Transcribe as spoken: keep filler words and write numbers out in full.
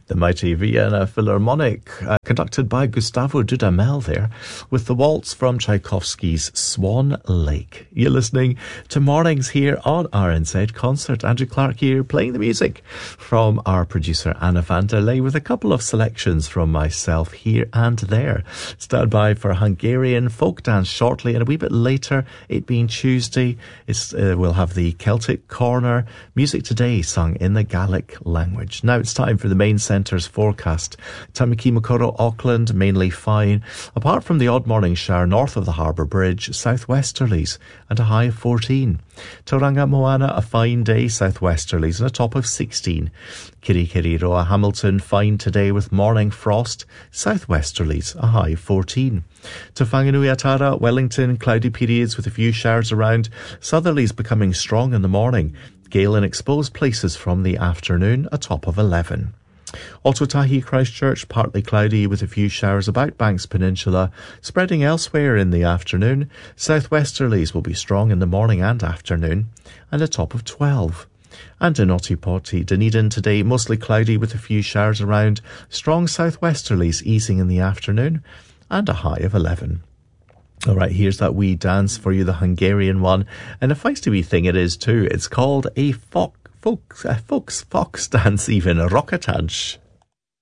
The mighty Vienna Philharmonic, uh, conducted by Gustavo Dudamel there, with the waltz from Tchaikovsky's Swan Lake. You're listening to Mornings here on R N Z Concert. Andrew Clark here, playing the music from our producer Anna Vanderlei, with a couple of selections from myself here and there. Stand by for Hungarian folk dance shortly, and a wee bit later, it being Tuesday, it's, uh, we'll have the Celtic Corner, music today sung in the Gaelic language. Now it's time for the main centre's forecast. Tamaki Makaurau, Auckland, mainly fine, apart from the odd morning shower north of the Harbour Bridge, southwesterlies and a high of fourteen. Tauranga Moana, a fine day, southwesterlies and a top of sixteen. Kirikiriroa, Hamilton, fine today with morning frost, southwesterlies, a high of fourteen. To Whanganui-a-Tara, Wellington, cloudy periods with a few showers around, southerlies becoming strong in the morning, gale in exposed places from the afternoon, a top of eleven. Otautahi, Christchurch, partly cloudy with a few showers about Banks Peninsula, spreading elsewhere in the afternoon. Southwesterlies will be strong in the morning and afternoon, and a top of twelve. And in Otipoti, Dunedin today, mostly cloudy with a few showers around, strong southwesterlies easing in the afternoon, and a high of eleven. All right, here's that wee dance for you, the Hungarian one, and a feisty wee thing it is too. It's called a folk, folk, a folks, fox dance, even a rockatanch.